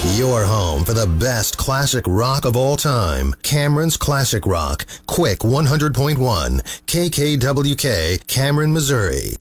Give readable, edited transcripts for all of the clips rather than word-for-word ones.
Your home for the best classic rock of all time. Cameron's Classic Rock. Quick 100.1. KKWK, Cameron, Missouri.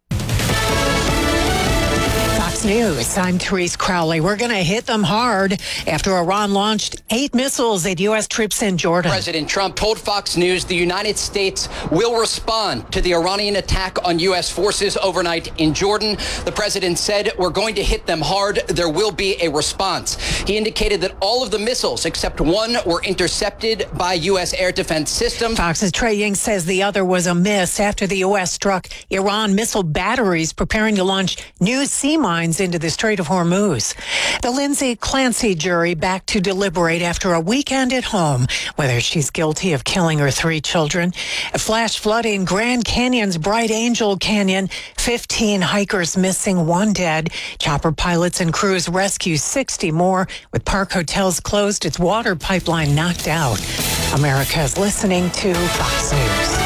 Fox News, I'm Therese Crowley. We're going to hit them hard after Iran launched 8 missiles at U.S. troops in Jordan. President Trump told Fox News the United States will respond to the Iranian attack on U.S. forces overnight in Jordan. The president said, we're going to hit them hard. There will be a response. He indicated that all of the missiles, except one, were intercepted by U.S. air defense systems. Fox's Trey Ying says the other was a miss after the U.S. struck Iran missile batteries preparing to launch new sea mines into the Strait of Hormuz. The Lindsay Clancy jury back to deliberate after a weekend at home whether she's guilty of killing her 3 children. A flash flood in Grand Canyon's Bright Angel Canyon. 15 hikers missing, 1 dead. Chopper pilots and crews rescue 60 more. With Park hotels closed, its water pipeline knocked out. America is listening to Fox News.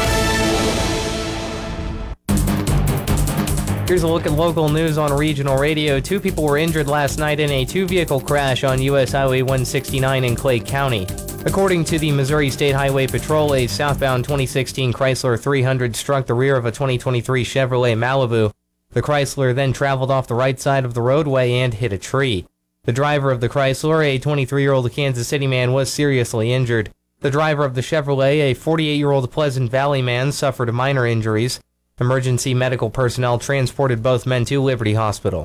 Here's a look at local news on regional radio. 2 people were injured last night in a 2-vehicle crash on U.S. Highway 169 in Clay County. According to the Missouri State Highway Patrol, a southbound 2016 Chrysler 300 struck the rear of a 2023 Chevrolet Malibu. The Chrysler then traveled off the right side of the roadway and hit a tree. The driver of the Chrysler, a 23-year-old Kansas City man, was seriously injured. The driver of the Chevrolet, a 48-year-old Pleasant Valley man, suffered minor injuries. Emergency medical personnel transported both men to Liberty Hospital.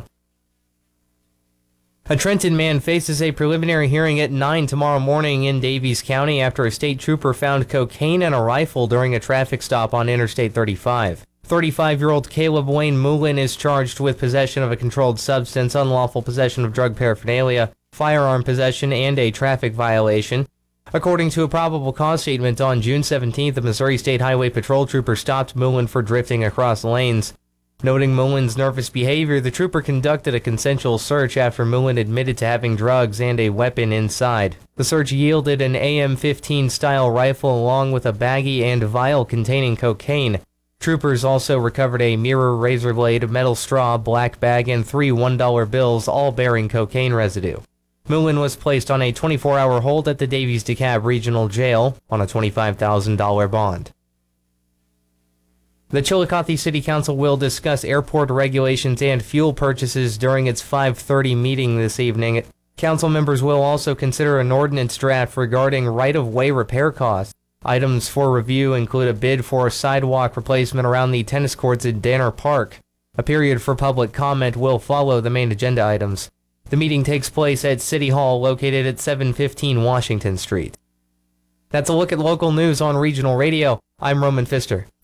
A Trenton man faces a preliminary hearing at 9 tomorrow morning in Daviess County after a state trooper found cocaine and a rifle during a traffic stop on Interstate 35. 35-year-old Caleb Wayne Moulin is charged with possession of a controlled substance, unlawful possession of drug paraphernalia, firearm possession, and a traffic violation. According to a probable cause statement on June 17th, the Missouri State Highway Patrol trooper stopped Moulin for drifting across lanes. Noting Moulin's nervous behavior, the trooper conducted a consensual search after Moulin admitted to having drugs and a weapon inside. The search yielded an AM-15 style rifle along with a baggie and vial containing cocaine. Troopers also recovered a mirror, razor blade, metal straw, black bag, and 3 $1 bills, all bearing cocaine residue. Moulin was placed on a 24-hour hold at the Daviess-DeKalb Regional Jail on a $25,000 bond. The Chillicothe City Council will discuss airport regulations and fuel purchases during its 5:30 meeting this evening. Council members will also consider an ordinance draft regarding right-of-way repair costs. Items for review include a bid for a sidewalk replacement around the tennis courts at Danner Park. A period for public comment will follow the main agenda items. The meeting takes place at City Hall, located at 715 Washington Street. That's a look at local news on regional radio. I'm Roman Pfister.